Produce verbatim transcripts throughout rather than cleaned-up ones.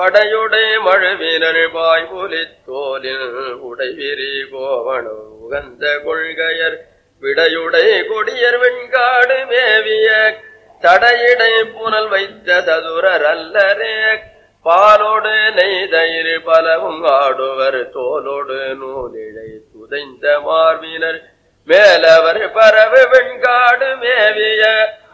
படையுடை மழுவினர் பாய்புலி தோலில் உடைவிரி கோவணம் உகந்த கொள்கையர் விடையுடை கொடியர் வெண்காடு மேவிய தடையிடை புனல் வைத்த சதுரர் அல்லரே பாலோடு நெய்தயிர் பலவும் ஆடுவர் தோலோடு நூலிழை துதைந்த மார்பினர் மேலவர் பரவு வெண்காடு மேவிய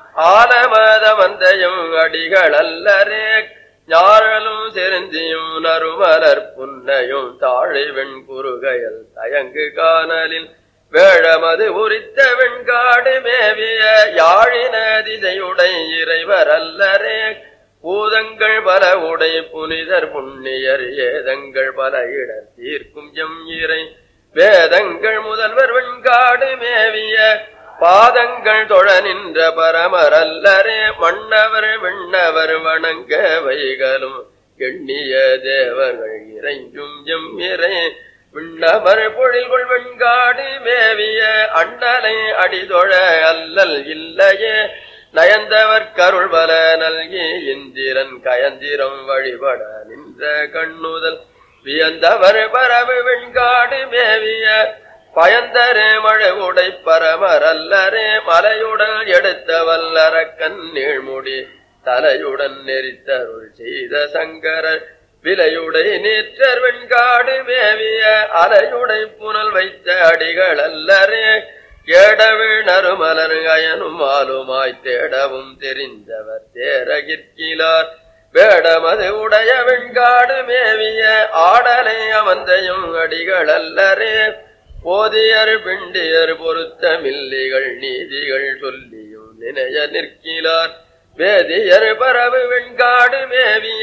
ஆலமத வந்தையும் அடிகள் அல்லரே ஞாழலும் செருந்தியும் நறுமலர் புன்னையும் தாழை வெண்குறுகையல் தயங்கு காணலில் வேழமது உரித்த வெண்காடு மேவிய யாழின திசையுடை இறைவர் அல்லரே பூதங்கள் பல உடை புனிதர் புண்ணியர் ஏதங்கள் பல இடர் தீர்க்கும் எம் இறை வேதங்கள் முதல்வர் வெண்காடு மேவிய பாதங்கள் தொழ நின்ற பரமரல்லரே மன்னவர் விண்ணவர் வணங்க வைகளும் எண்ணிய தேவர்கள் இறைஞ்சும் எம் இறை விண்ணவர் பொழில்கொள் வெண்காடு மேவிய அண்ணலை அடிதொழ அல்லல் இல்லையே நயந்தவர் கருள் பல நல்கி இந்திரன் கயந்திரம் வழிபட நின்ற கண்ணுதல் வியந்தவர் பரவு வெண்காடு மேவிய பயந்தரே மழை உடை பரமரல்லரே மலையுடன் எடுத்த வல்லரக்கன் நீழ்முடி தலையுடன் நெறித்தருள் செய்த சங்கரர் விலையுடை நேற்றர் வெண்காடு மேவிய அலையுடை புனல் வைத்த அடிகள் அல்லரே ஏடவிழ் நறுமலர் அயனும் ஆளுமாய் தேடவும் தெரிந்தவர் தேரகிற்கிலார் வேடமது உடைய வெண்காடு மேவிய ஆடலை அமர்ந்தையும் அடிகள் அல்லரே போதியர் பிண்டியர் பொருத்த மில்லிகள் நீதிகள் சொல்லியும் நினைய நிற்கிலார் வேதியர் பரவு வெண்காடு மேவிய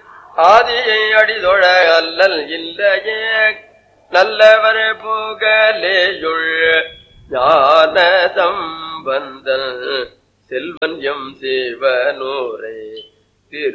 ஆதியை அடிதொழ அல்லல் இல்லையே நல்லவர் புகழேயுள் ஞான சம்பந்தன் செல்வன் எம் சிவனூரே திரு